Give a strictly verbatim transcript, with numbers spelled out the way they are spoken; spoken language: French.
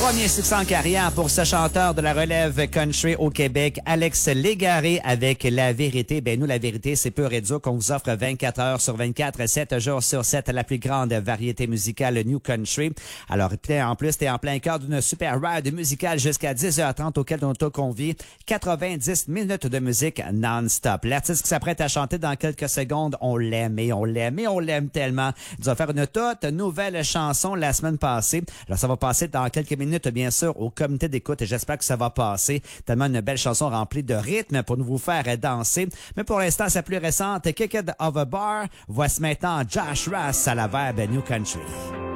Premier succès en carrière pour ce chanteur de la relève country au Québec, Alex Légaré, avec La Vérité. Ben nous, La Vérité, c'est pur et dur qu'on vous offre vingt-quatre heures sur vingt-quatre, sept jours sur sept, la plus grande variété musicale New Country. Alors, en plus, t'es en plein cœur d'une super ride musicale jusqu'à dix heures trente auquel on t'a convié quatre-vingt-dix minutes de musique non-stop. L'artiste qui s'apprête à chanter dans quelques secondes, on l'aime et on l'aime et on l'aime tellement. Il va faire une toute nouvelle chanson la semaine passée. Alors, ça va passer dans quelques minutes, bien sûr, au comité d'écoute et j'espère que ça va passer. Tellement une belle chanson remplie de rythme pour nous vous faire danser. Mais pour l'instant, sa plus récente, Kick It of a Bar. Voici maintenant Josh Ross à la verbe New Country.